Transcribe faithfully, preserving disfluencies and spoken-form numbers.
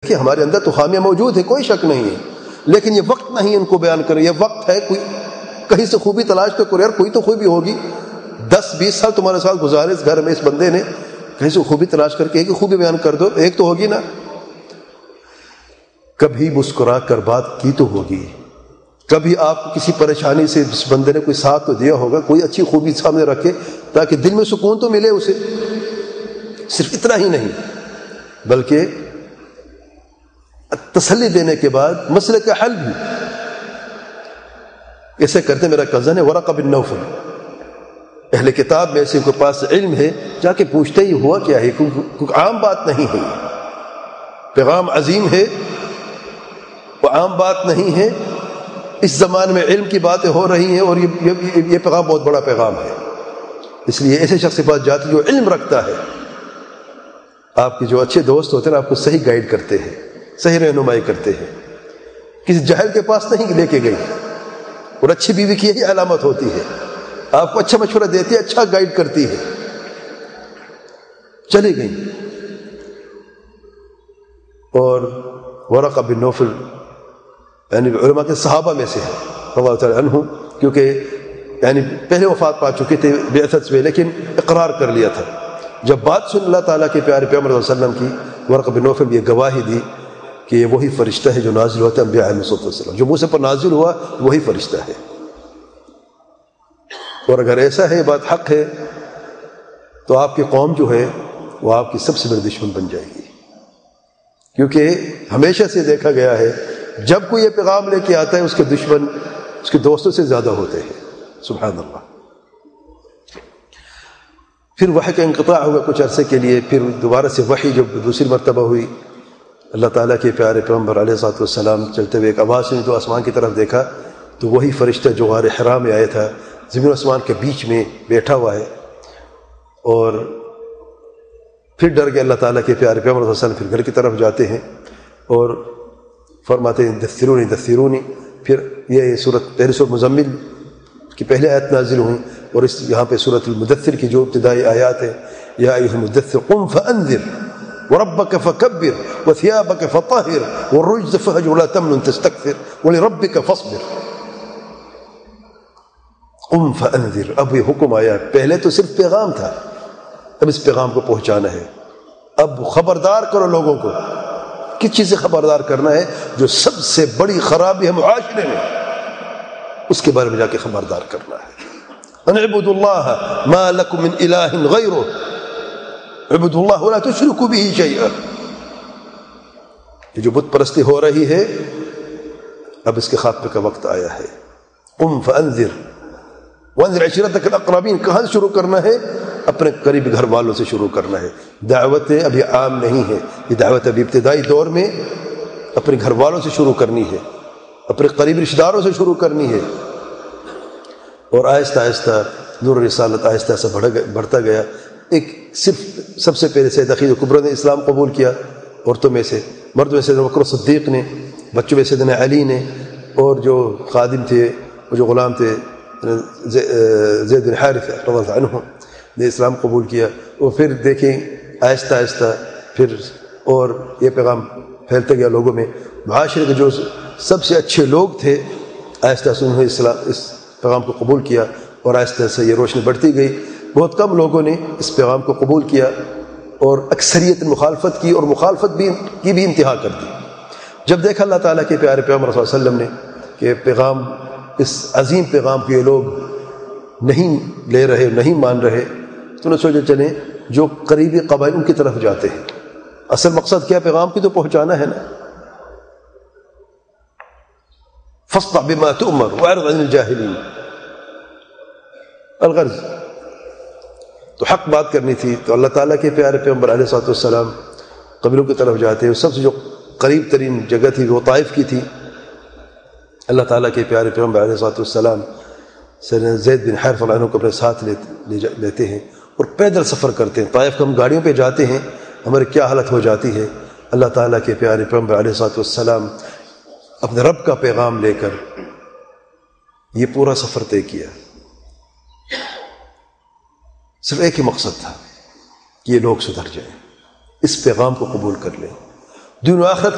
دیکھیں ہمارے اندر تو خامیاں موجود ہیں، کوئی شک نہیں ہے، لیکن یہ وقت نہیں ان کو بیان کریں. یہ وقت ہے کوئی کہیں سے خوبی تلاش تو کرو یار، کوئی تو خوبی ہوگی. دس بیس سال تمہارے ساتھ گزارے اس گھر میں اس بندے نے، کہیں سے خوبی تلاش کر کے ایک خوبی بیان کر دو، ایک تو ہوگی نا. کبھی مسکرا کر بات کی تو ہوگی، کبھی آپ کو کسی پریشانی سے اس بندے نے کوئی ساتھ تو دیا ہوگا، کوئی اچھی خوبی سامنے رکھے تاکہ دل میں سکون تو ملے اسے. صرف اتنا ہی نہیں بلکہ تسلی دینے کے بعد مسئلے کا حل بھی. ایسے کرتے میرا کزن ہے ورقہ بن نوفل، اہل کتاب میں سے کے پاس علم ہے، جا کے پوچھتے ہی ہوا کیا ہے، کیونکہ عام بات نہیں ہے، پیغام عظیم ہے، وہ عام بات نہیں ہے. اس زمانے میں علم کی باتیں ہو رہی ہیں اور یہ یہ, یہ پیغام بہت بڑا پیغام ہے. اس لیے ایسے شخص کے پاس جاتے جو علم رکھتا ہے. آپ کے جو اچھے دوست ہوتے ہیں آپ کو صحیح گائیڈ کرتے ہیں، صحیح رہنمائی کرتے ہیں. کسی جاہل کے پاس نہیں لے کے گئی. اور اچھی بیوی کی یہی علامت ہوتی ہے، آپ کو اچھا مشورہ دیتی ہے، اچھا گائیڈ کرتی ہے. چلی گئی اور ورقہ بن نوفل یعنی علماء کے صحابہ میں سے ہے رضی اللہ تعالیٰ عنہ، کیونکہ یعنی پہلے وفات پا چکے تھے بعثت میں، لیکن اقرار کر لیا تھا. جب بات سن اللہ تعالیٰ کے پیارے پیغمبر صلی اللہ علیہ وسلم کی، ورقہ بن نوفل یہ گواہی دی کہ یہ وہی فرشتہ ہے جو نازل ہوا تھا انبیاء علیہ الصلوۃ والسلام، جو موسیٰ پر نازل ہوا وہی فرشتہ ہے. اور اگر ایسا ہے بات حق ہے تو آپ کی قوم جو ہے وہ آپ کی سب سے بڑی دشمن بن جائے گی. کیونکہ ہمیشہ سے دیکھا گیا ہے جب کوئی یہ پیغام لے کے آتا ہے اس کے دشمن اس کے دوستوں سے زیادہ ہوتے ہیں. سبحان اللہ. پھر وحی کا انقطاع ہوا کچھ عرصے کے لیے، پھر دوبارہ سے وحی جب دوسری مرتبہ ہوئی، اللہ تعالیٰ کے پیارے پیغمبر علیہ الصلوۃ والسلام چلتے ہوئے ایک آواز سنی تو آسمان کی طرف دیکھا تو وہی فرشتہ جو غار حرا میں آیا تھا زمین و آسمان کے بیچ میں بیٹھا ہوا ہے. اور پھر ڈر گئے اللہ تعالیٰ کے پیارے پیغمبر صلی اللہ علیہ وسلم، پھر گھر کی طرف جاتے ہیں اور فرماتے ہیں دثرونی دثرونی. پھر یہ سورت پہلی سورۃ مزمل کی پہلے آیت نازل ہوئی، اور اس یہاں پہ سورۃ المدثر کی جو ابتدائی آیات ہیں، یا ایھا المدثر قم فانذر وربک فکبر وثیابک فطہر والرجز فہجر ولا تمنن تستکثر ولربک فاصبر. قم فانذر، اب یہ حکم آیا. پہلے تو صرف پیغام تھا، اب اس پیغام کو پہنچانا ہے. اب خبردار کرو لوگوں کو. کس چیز سے خبردار کرنا ہے؟ جو سب سے بڑی خرابی ہے معاشرے میں، اس کے بارے میں جا کے خبردار کرنا ہے. ان اعبدوا اللہ ما لکم من الہ غیرہ، اعبدوا اللہ ولا تشرکوا به شیئا. یہ جو بت پرستی ہو رہی ہے اب اس کے خاتمے کا وقت آیا ہے. قم فانذر وانذر عشیرتک الاقربین. کہاں سے شروع کرنا ہے؟ اپنے قریبی گھر والوں سے شروع کرنا ہے. دعوت ابھی عام نہیں ہے، یہ دعوت ابھی ابتدائی دور میں اپنے گھر والوں سے شروع کرنی ہے، اپنے قریبی رشتہ داروں سے شروع کرنی ہے. اور آہستہ آہستہ نور رسالت آہستہ آہستہ بڑھتا گیا. ایک صرف سب سے پہلے سید عقیل کبریٰ نے اسلام قبول کیا عورتوں میں سے، مردوں میں سیدنا بکر صدیق نے، بچوں میں سیدنا علی نے، اور جو خادم تھے اور جو غلام تھے زید بن حارثہ رضی اللہ عنہ نے اسلام قبول کیا. اور پھر دیکھیں آہستہ آہستہ پھر اور یہ پیغام پھیلتے گیا لوگوں میں. معاشرے کے جو سب سے اچھے لوگ تھے آہستہ آہستہ انہوں نے اسلام اس پیغام کو قبول کیا، اور آہستہ آہستہ یہ روشنی بڑھتی گئی. بہت کم لوگوں نے اس پیغام کو قبول کیا اور اکثریت مخالفت کی، اور مخالفت بھی کی بھی انتہا کر دی. جب دیکھا اللہ تعالیٰ کے پیارے پیغمبر صلی اللہ علیہ وسلم نے کہ پیغام اس عظیم پیغام کو یہ لوگ نہیں لے رہے، نہیں مان رہے، تو انہوں نے سوچا چلیں جو قریبی قبائل ان کی طرف جاتے ہیں. اصل مقصد کیا؟ پیغام کی تو پہنچانا ہے نا. فاصدع بما تؤمر واعرض عن الجاہلین. الغرض تو حق بات کرنی تھی. تو اللہ تعالیٰ کے پیارے پیغمبر علیہ الصلوۃ والسلام قبیلوں کی طرف جاتے ہیں. سب سے جو قریب ترین جگہ تھی وہ طائف کی تھی. اللہ تعالیٰ کے پیارے پیغمبر علیہ الصلوۃ والسلام سیدنا زید بن حارثہ رضی اللہ عنہ کو اپنے ساتھ لیتے ہیں اور پیدل سفر کرتے ہیں. طائف کو ہم گاڑیوں پہ جاتے ہیں، ہماری کیا حالت ہو جاتی ہے. اللہ تعالیٰ کے پیارے پیغمبر علیہ الصلوۃ والسلام اپنے رب کا پیغام لے کر یہ پورا سفر طے کیا. صرف ایک ہی مقصد تھا کہ یہ لوگ سدھر جائیں، اس پیغام کو قبول کر لیں، دین و آخرت